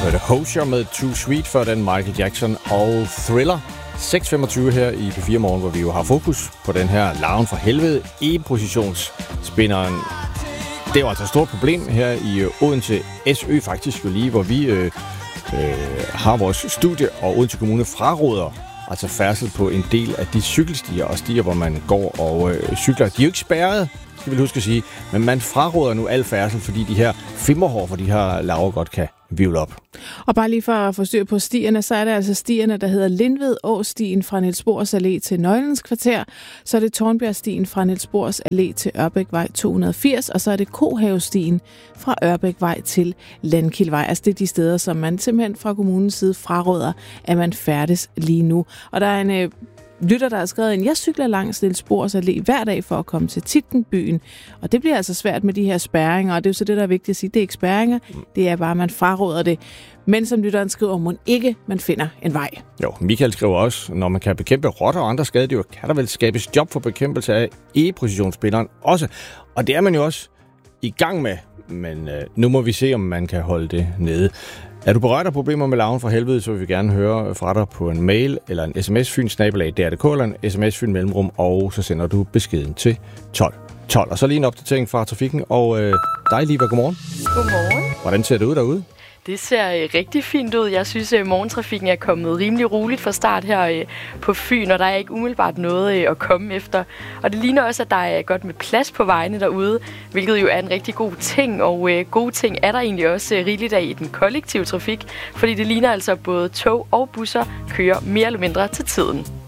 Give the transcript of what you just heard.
hørte Hozier med Too Sweet, før den Michael Jackson og Thriller. 6.25 her i P4 Morgen, hvor vi jo har fokus på den her larven for helvede e-positionsspinderen. Det er jo altså et stort problem her i Odense SØ faktisk jo lige, hvor vi har vores studie, og Odense Kommune fraråder altså færdsel på en del af de cykelstier og stier, hvor man går og cykler. De er jo ikke spærret, skal vi huske at sige, men man fraråder nu al færdsel, fordi de her femmerhår for de her larver godt kan vivle op. Og bare lige for at få styr på stierne, så er det altså stierne, der hedder Lindved Åstien fra Niels Bohrs Allé til Nøglens Kvarter, så er det Tornbjergstien fra Niels Bohrs Allé til Ørbækvej 280, og så er det Kohavestien fra Ørbækvej til Landkildvej. Altså det er de steder, som man simpelthen fra kommunens side fraråder, at man færdes lige nu. Og der er en lytter, der har skrevet ind, jeg cykler langs Niels Bohrs Allé hver dag for at komme til Tittenbyen. Og det bliver altså svært med de her spærringer, og det er jo så det, der er vigtigt at sige. Det er ikke spærringer, det er bare, at man fraråder det. Men som lytteren skriver, må ikke man finder en vej. Jo, Michael skriver også, når man kan bekæmpe rotter og andre skadedyr, kan der vel skabes job for bekæmpelse af e-positionsspinderen også. Og det er man jo også i gang med, men nu må vi se, om man kan holde det nede. Er du berørt af problemer med larven for helvede, så vil vi gerne høre fra dig på en mail eller en sms fyn@dr.dk eller en sms fyn mellemrum, og så sender du beskeden til 1212. Og så lige en opdatering fra trafikken, og dig, Liva, godmorgen. Godmorgen. Hvordan ser det ud derude? Det ser rigtig fint ud. Jeg synes, at morgentrafikken er kommet rimelig roligt fra start her på Fyn, og der er ikke umiddelbart noget at komme efter. Og det ligner også, at der er godt med plads på vejene derude, hvilket jo er en rigtig god ting. Og gode ting er der egentlig også rigeligt af i den kollektive trafik, fordi det ligner altså, at både tog og busser kører mere eller mindre til tiden.